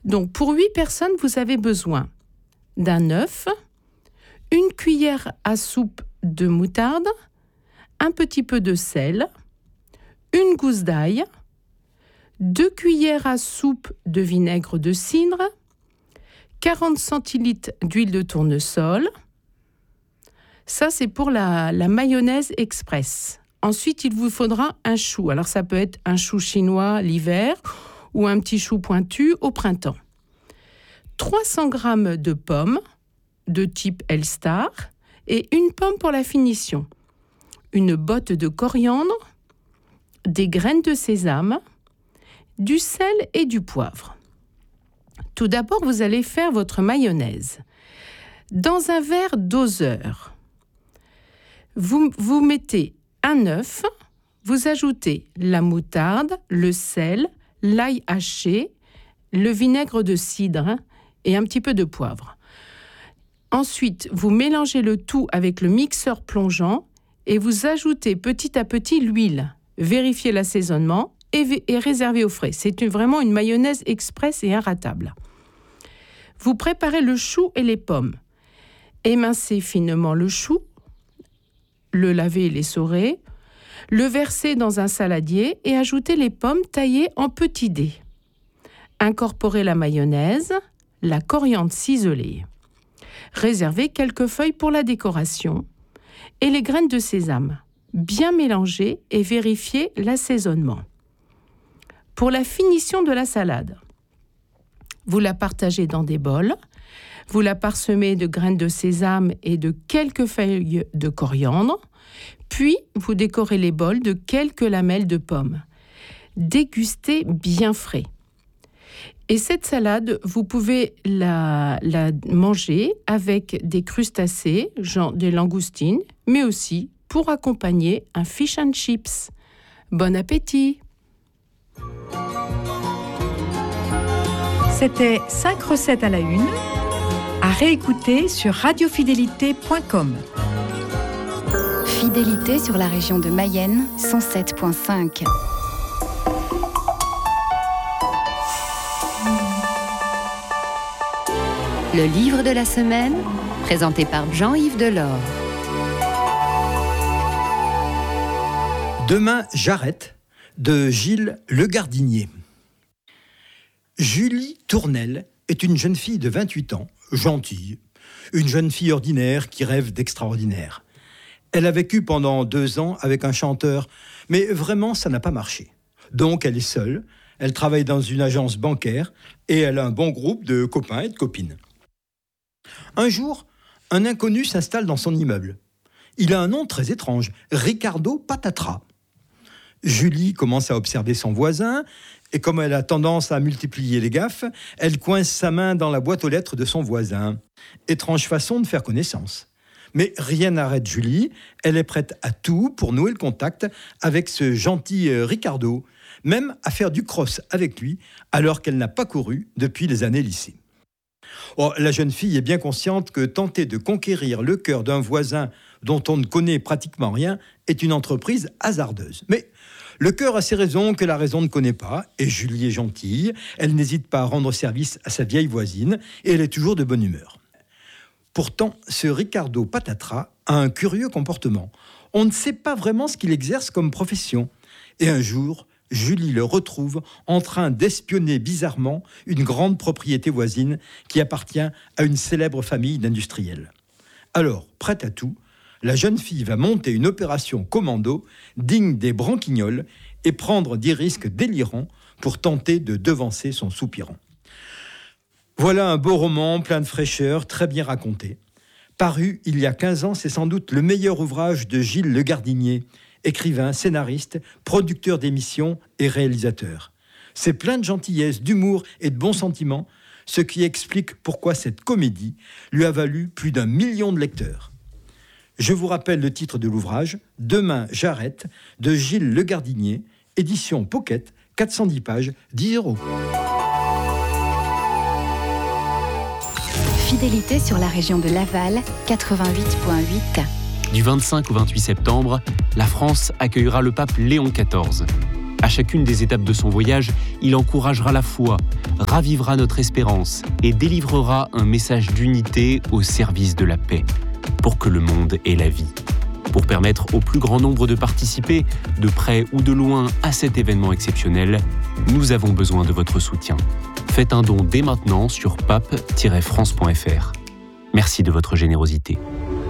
Donc, pour 8 personnes, vous avez besoin d'un œuf, une cuillère à soupe de moutarde, un petit peu de sel, une gousse d'ail, 2 cuillères à soupe de vinaigre de cidre, 40 centilitres d'huile de tournesol. Ça, c'est pour la mayonnaise express. Ensuite, il vous faudra un chou. Alors, ça peut être un chou chinois l'hiver ou un petit chou pointu au printemps. 300 g de pommes de type Elstar et une pomme pour la finition. Une botte de coriandre, des graines de sésame, du sel et du poivre. Tout d'abord, vous allez faire votre mayonnaise. Dans un verre doseur, vous mettez un œuf, vous ajoutez la moutarde, le sel, l'ail haché, le vinaigre de cidre et un petit peu de poivre. Ensuite, vous mélangez le tout avec le mixeur plongeant et vous ajoutez petit à petit l'huile. Vérifiez l'assaisonnement et réservez au frais. C'est vraiment une mayonnaise express et inratable. Vous préparez le chou et les pommes. Émincez finement le chou, le lavez et l'essorer, le verser dans un saladier et ajoutez les pommes taillées en petits dés. Incorporez la mayonnaise, la coriandre ciselée. Réservez quelques feuilles pour la décoration et les graines de sésame. Bien mélanger et vérifier l'assaisonnement. Pour la finition de la salade, vous la partagez dans des bols, vous la parsemez de graines de sésame et de quelques feuilles de coriandre, puis vous décorez les bols de quelques lamelles de pommes. Dégustez bien frais. Et cette salade, vous pouvez la manger avec des crustacés, genre des langoustines, mais aussi pour accompagner un fish and chips. Bon appétit! C'était 5 recettes à la une, à réécouter sur radiofidélité.com. Fidélité sur la région de Mayenne, 107.5. Le livre de la semaine, présenté par Jean-Yves Delors. Demain, j'arrête, de Gilles Le Gardinier. Julie Tournelle est une jeune fille de 28 ans, gentille, une jeune fille ordinaire qui rêve d'extraordinaire. Elle a vécu pendant 2 ans avec un chanteur, mais vraiment ça n'a pas marché. Donc elle est seule, elle travaille dans une agence bancaire et elle a un bon groupe de copains et de copines. Un jour, un inconnu s'installe dans son immeuble. Il a un nom très étrange, Ricardo Patatra. Julie commence à observer son voisin, et comme elle a tendance à multiplier les gaffes, elle coince sa main dans la boîte aux lettres de son voisin. Étrange façon de faire connaissance. Mais rien n'arrête Julie, elle est prête à tout pour nouer le contact avec ce gentil Ricardo, même à faire du cross avec lui, alors qu'elle n'a pas couru depuis les années lycée. Oh, la jeune fille est bien consciente que tenter de conquérir le cœur d'un voisin dont on ne connaît pratiquement rien est une entreprise hasardeuse. Mais le cœur a ses raisons que la raison ne connaît pas, et Julie est gentille, elle n'hésite pas à rendre service à sa vieille voisine, et elle est toujours de bonne humeur. Pourtant, ce Ricardo Patatra a un curieux comportement. On ne sait pas vraiment ce qu'il exerce comme profession. Et un jour, Julie le retrouve en train d'espionner bizarrement une grande propriété voisine qui appartient à une célèbre famille d'industriels. Alors, prête à tout, la jeune fille va monter une opération commando digne des branquignoles et prendre des risques délirants pour tenter de devancer son soupirant. Voilà un beau roman plein de fraîcheur, très bien raconté. Paru il y a 15 ans, c'est sans doute le meilleur ouvrage de Gilles Le Gardinier, écrivain, scénariste, producteur d'émissions et réalisateur. C'est plein de gentillesse, d'humour et de bons sentiments, ce qui explique pourquoi cette comédie lui a valu plus d'1 million de lecteurs. Je vous rappelle le titre de l'ouvrage, « Demain, j'arrête » de Gilles Le Gardinier, édition Pocket, 410 pages, 10 €. Fidélité sur la région de Laval, 88.8. Du 25 au 28 septembre, la France accueillera le pape Léon XIV. À chacune des étapes de son voyage, il encouragera la foi, ravivera notre espérance et délivrera un message d'unité au service de la paix, pour que le monde ait la vie. Pour permettre au plus grand nombre de participer, de près ou de loin, à cet événement exceptionnel, nous avons besoin de votre soutien. Faites un don dès maintenant sur pape-france.fr. Merci de votre générosité.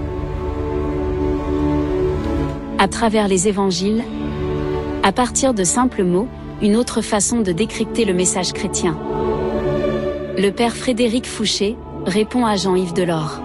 À travers les évangiles, à partir de simples mots, une autre façon de décrypter le message chrétien. Le père Frédéric Fouché répond à Jean-Yves Delors.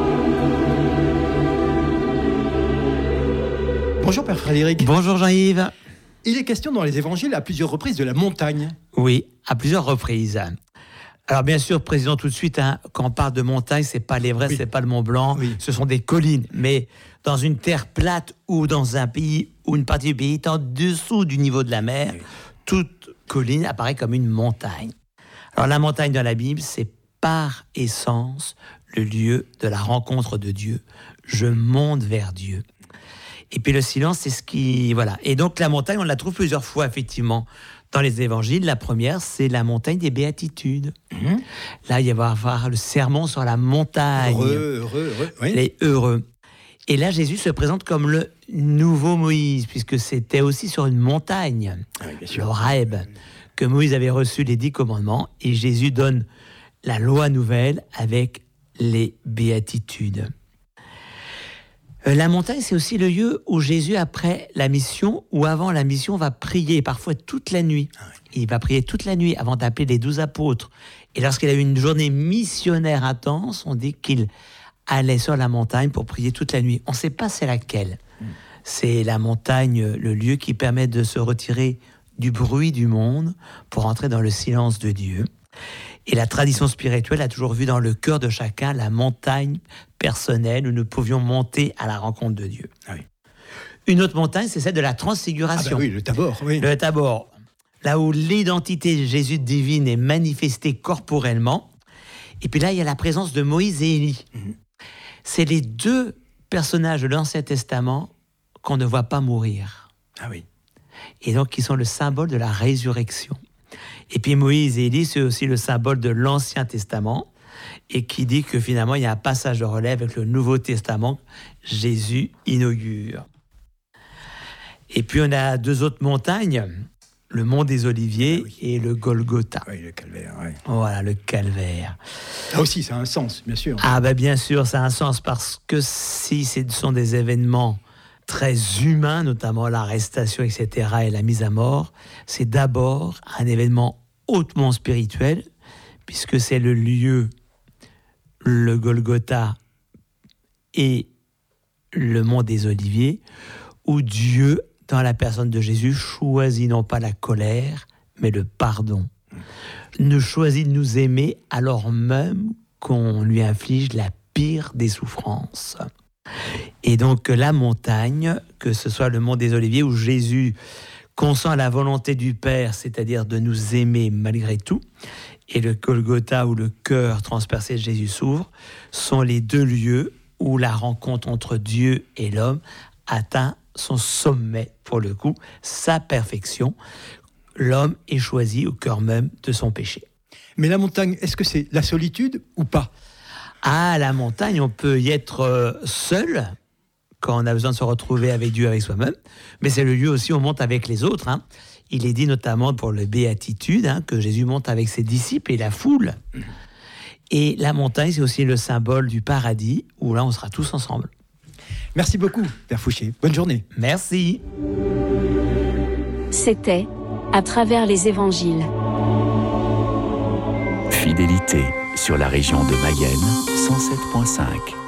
Bonjour Père Frédéric. Bonjour Jean-Yves. Il est question dans les évangiles à plusieurs reprises de la montagne. Oui, à plusieurs reprises. Alors bien sûr, précisons tout de suite, quand on parle de montagne, c'est pas l'Everest, c'est pas le Mont Blanc, ce sont des collines. Mais dans une terre plate ou dans un pays où une partie du pays est en dessous du niveau de la mer, toute colline apparaît comme une montagne. Alors la montagne dans la Bible, c'est par essence le lieu de la rencontre de Dieu. Je monte vers Dieu. Et puis le silence, c'est ce qui... Voilà. Et donc la montagne, on la trouve plusieurs fois, effectivement, dans les évangiles. La première, c'est la montagne des béatitudes. Là, il va y avoir le sermon sur la montagne. Heureux. Oui. Les heureux. Et là, Jésus se présente comme le nouveau Moïse, puisque c'était aussi sur une montagne, le Horeb, que Moïse avait reçu les 10 commandements. Et Jésus donne la loi nouvelle avec les béatitudes. La montagne, c'est aussi le lieu où Jésus, après la mission ou avant la mission, va prier, parfois toute la nuit. Il va prier toute la nuit avant d'appeler les 12 apôtres. Et lorsqu'il a eu une journée missionnaire intense, on dit qu'il allait sur la montagne pour prier toute la nuit. On ne sait pas c'est laquelle. C'est la montagne, le lieu qui permet de se retirer du bruit du monde pour entrer dans le silence de Dieu. Et la tradition spirituelle a toujours vu dans le cœur de chacun la montagne personnelle où nous pouvions monter à la rencontre de Dieu. Une autre montagne, c'est celle de la transfiguration. Le Tabor. Oui. Le Tabor, là où l'identité de Jésus divine est manifestée corporellement. Et puis là, il y a la présence de Moïse et Élie. C'est les 2 personnages de l'Ancien Testament qu'on ne voit pas mourir. Et donc, qui sont le symbole de la résurrection. Et puis Moïse et Élie, c'est aussi le symbole de l'Ancien Testament, et qui dit que finalement, il y a un passage de relais avec le Nouveau Testament, Jésus inaugure. Et puis on a 2 autres montagnes, le mont des Oliviers et le Golgotha. Oui, le calvaire. Voilà, le calvaire. Là aussi, ça a un sens, bien sûr. Bien sûr, ça a un sens, parce que si ce sont des événements très humain, notamment l'arrestation, etc., et la mise à mort, c'est d'abord un événement hautement spirituel, puisque c'est le lieu, le Golgotha et le mont des Oliviers, où Dieu, dans la personne de Jésus, choisit non pas la colère, mais le pardon. Ne choisit de nous aimer alors même qu'on lui inflige la pire des souffrances. Et donc la montagne, que ce soit le mont des Oliviers où Jésus consent la volonté du Père, c'est-à-dire de nous aimer malgré tout, et le Golgotha où le cœur transpercé de Jésus s'ouvre, sont les 2 lieux où la rencontre entre Dieu et l'homme atteint son sommet, pour le coup, sa perfection. L'homme est choisi au cœur même de son péché. Mais la montagne, est-ce que c'est la solitude ou pas ? À la montagne, on peut y être seul quand on a besoin de se retrouver avec Dieu, avec soi-même. Mais c'est le lieu aussi où on monte avec les autres. Il est dit notamment pour le béatitude que Jésus monte avec ses disciples et la foule. Et la montagne, c'est aussi le symbole du paradis où là, on sera tous ensemble. Merci beaucoup, Père Fouché. Bonne journée. Merci. C'était À travers les évangiles. Fidélité sur la région de Mayenne, 107.5.